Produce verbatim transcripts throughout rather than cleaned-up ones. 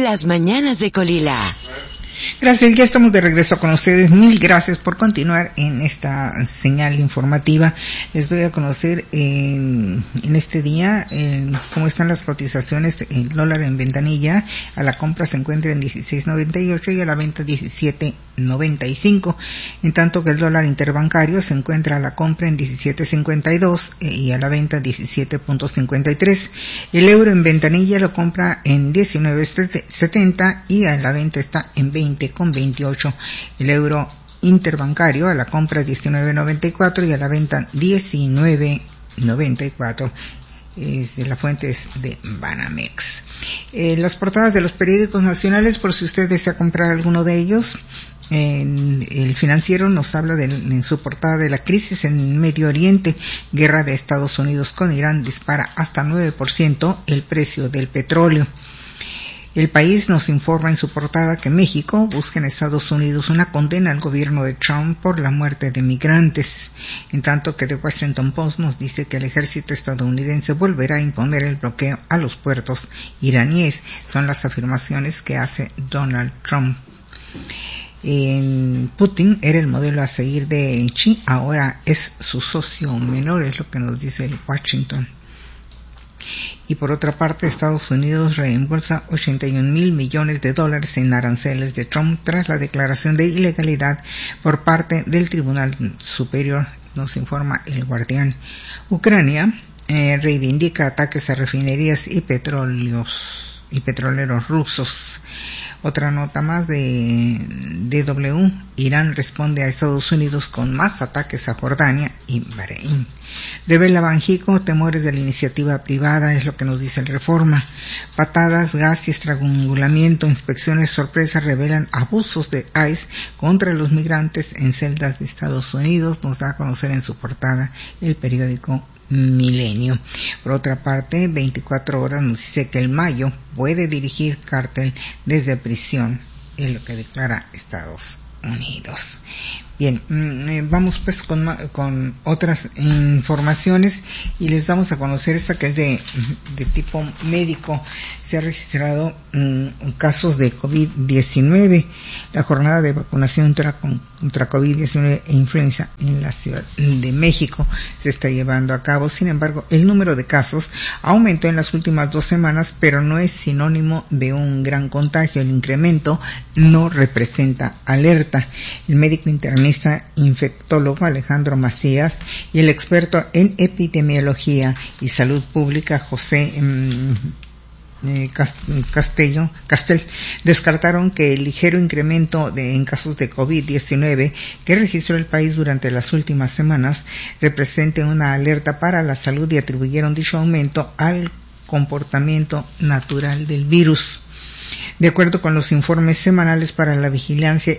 Las mañanas de Colila. Gracias, ya estamos de regreso con ustedes. Mil gracias por continuar en esta señal informativa. Les doy a conocer en, en este día en cómo están las cotizaciones. El dólar en ventanilla a la compra se encuentra en dieciséis noventa y ocho y a la venta diecisiete noventa y cinco. En tanto que el dólar interbancario se encuentra a la compra en diecisiete cincuenta y dos y a la venta diecisiete cincuenta y tres. El euro en ventanilla lo compra en diecinueve setenta y a la venta está en veinte con veintiocho. El euro interbancario a la compra diecinueve noventa y cuatro y a la venta diecinueve noventa y cuatro. Es de la fuente es de Banamex. Eh, las portadas de los periódicos nacionales, por si usted desea comprar alguno de ellos. En el Financiero nos habla de, en su portada de la crisis en Medio Oriente. Guerra de Estados Unidos con Irán dispara hasta nueve por ciento el precio del petróleo. El País nos informa en su portada que México busca en Estados Unidos una condena al gobierno de Trump por la muerte de migrantes, en tanto que The Washington Post nos dice que el ejército estadounidense volverá a imponer el bloqueo a los puertos iraníes. Son las afirmaciones que hace Donald Trump. En Putin era el modelo a seguir de Xi, ahora es su socio menor, es lo que nos dice el Washington. Y por otra parte, Estados Unidos reembolsa ochenta y un mil millones de dólares en aranceles de Trump tras la declaración de ilegalidad por parte del Tribunal Superior, nos informa El Guardián. Ucrania eh, reivindica ataques a refinerías y petróleos y petroleros rusos. Otra nota más de D W, Irán responde a Estados Unidos con más ataques a Jordania y Bahrein. Revela Banjico temores de la iniciativa privada, es lo que nos dice el Reforma. Patadas, gas y estrangulamiento, inspecciones sorpresa revelan abusos de ICE contra los migrantes en celdas de Estados Unidos, nos da a conocer en su portada el periódico Milenio. Por otra parte, veinticuatro horas nos dice que el Mayo puede dirigir cártel desde prisión, es lo que declara Estados Unidos. Bien, vamos pues con, con otras informaciones y les damos a conocer esta que es de, de tipo médico. Se ha registrado um, casos de COVID diecinueve. La jornada de vacunación contra, contra COVID diecinueve e influenza en la Ciudad de México se está llevando a cabo. Sin embargo, el número de casos aumentó en las últimas dos semanas, pero no es sinónimo de un gran contagio. El incremento no representa alerta. El médico internista infectólogo Alejandro Macías y el experto en epidemiología y salud pública José mmm, eh, Castello, Castel descartaron que el ligero incremento de, en casos de COVID diecinueve que registró el país durante las últimas semanas represente una alerta para la salud y atribuyeron dicho aumento al comportamiento natural del virus. De acuerdo con los informes semanales para la vigilancia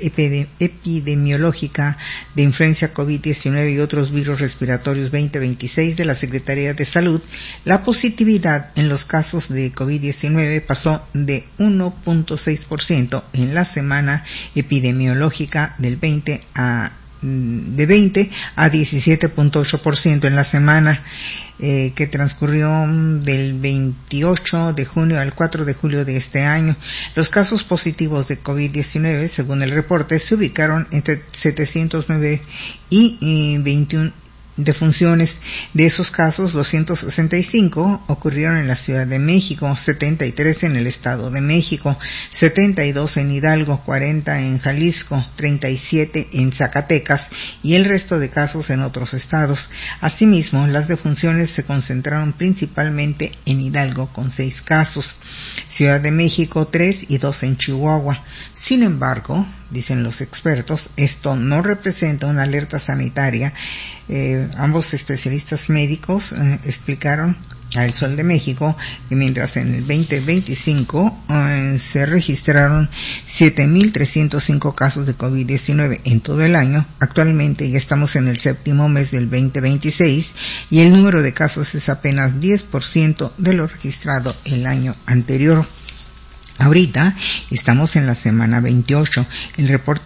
epidemiológica de influenza COVID diecinueve y otros virus respiratorios veinte veintiséis de la Secretaría de Salud, la positividad en los casos de COVID diecinueve pasó de uno punto seis por ciento en la semana epidemiológica del veinte a de veinte a diecisiete punto ocho por ciento en la semana eh, que transcurrió del veintiocho de junio al cuatro de julio de este año. Los casos positivos de COVID diecinueve, según el reporte, se ubicaron entre setecientos nueve y, y veintiuno defunciones. De esos casos, doscientos sesenta y cinco ocurrieron en la Ciudad de México, setenta y tres en el Estado de México, setenta y dos en Hidalgo, cuarenta en Jalisco, treinta y siete en Zacatecas y el resto de casos en otros estados. Asimismo, las defunciones se concentraron principalmente en Hidalgo con seis casos, Ciudad de México tres y dos en Chihuahua. Sin embargo, dicen los expertos, esto no representa una alerta sanitaria. Eh, ambos especialistas médicos eh, explicaron a El Sol de México que mientras en el veinte veinticinco eh, se registraron siete mil trescientos cinco casos de COVID diecinueve en todo el año, actualmente ya estamos en el séptimo mes del veinte veintiséis y el número de casos es apenas diez por ciento de lo registrado el año anterior. Ahorita estamos en la semana veintiocho. El reporte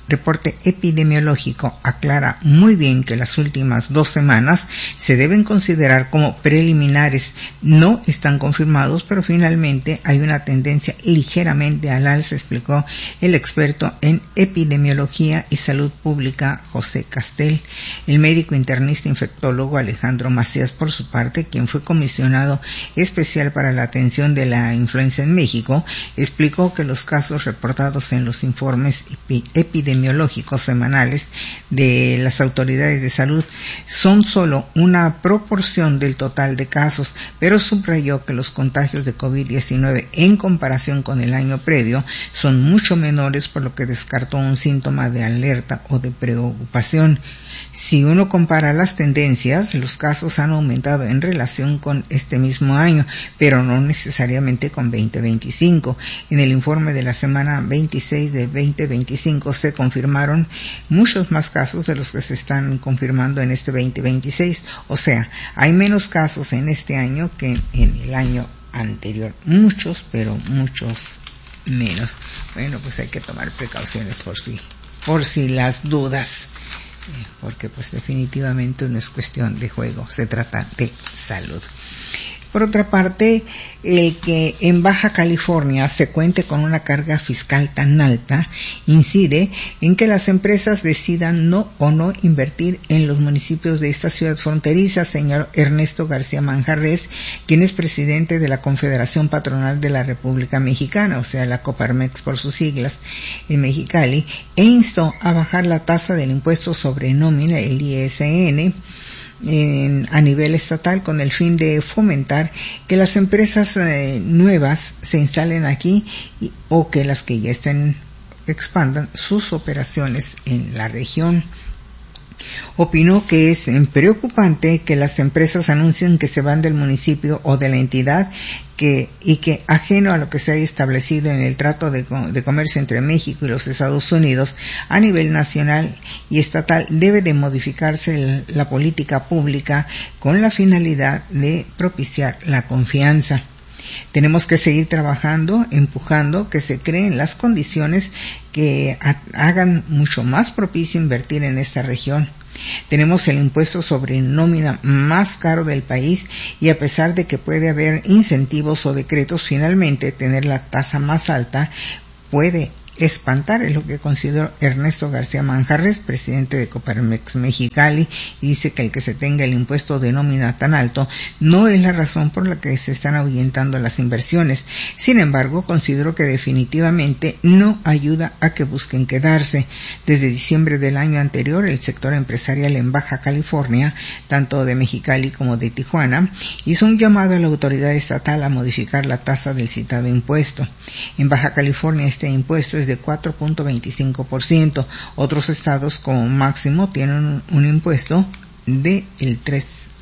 reporte epidemiológico aclara muy bien que las últimas dos semanas se deben considerar como preliminares. No están confirmados, pero finalmente hay una tendencia ligeramente al alza, explicó el experto en epidemiología y salud pública José Castel. El médico internista infectólogo Alejandro Macías, por su parte, quien fue comisionado especial para la atención de la influenza en México, explicó que los casos reportados en los informes epidemiológicos epidemiológicos semanales de las autoridades de salud son solo una proporción del total de casos, pero subrayó que los contagios de COVID diecinueve en comparación con el año previo son mucho menores, por lo que descartó un síntoma de alerta o de preocupación. Si uno compara las tendencias, los casos han aumentado en relación con este mismo año, pero no necesariamente con veinte veinticinco. En el informe de la semana veintiséis de veinte veinticinco se confirmaron muchos más casos de los que se están confirmando en este veinte veintiséis. O sea, hay menos casos en este año que en el año anterior. Muchos, pero muchos menos. Bueno, pues hay que tomar precauciones por si, por si las dudas. Porque pues definitivamente no es cuestión de juego, se trata de salud. Por otra parte, el que en Baja California se cuente con una carga fiscal tan alta incide en que las empresas decidan no o no invertir en los municipios de esta ciudad fronteriza, señor Ernesto García Manjarres, quien es presidente de la Confederación Patronal de la República Mexicana, o sea, la Coparmex por sus siglas, en Mexicali, e instó a bajar la tasa del impuesto sobre nómina, el I S N, En, a nivel estatal, con el fin de fomentar que las empresas eh, nuevas se instalen aquí y, o que las que ya estén expandan sus operaciones en la región. Opinó que es preocupante que las empresas anuncien que se van del municipio o de la entidad que y que, ajeno a lo que se haya establecido en el trato de, de comercio entre México y los Estados Unidos a nivel nacional y estatal, debe de modificarse el, la política pública con la finalidad de propiciar la confianza. Tenemos que seguir trabajando, empujando que se creen las condiciones que ha, hagan mucho más propicio invertir en esta región. Tenemos el impuesto sobre nómina más caro del país y a pesar de que puede haber incentivos o decretos, finalmente tener la tasa más alta puede espantar, es lo que consideró Ernesto García Manjarres, presidente de Coparmex Mexicali, y dice que el que se tenga el impuesto de nómina tan alto no es la razón por la que se están ahuyentando las inversiones. Sin embargo, considero que definitivamente no ayuda a que busquen quedarse. Desde diciembre del año anterior, el sector empresarial en Baja California, tanto de Mexicali como de Tijuana, hizo un llamado a la autoridad estatal a modificar la tasa del citado impuesto. En Baja California este impuesto es de cuatro punto veinticinco por ciento. Otros estados como máximo tienen un, un impuesto de el tres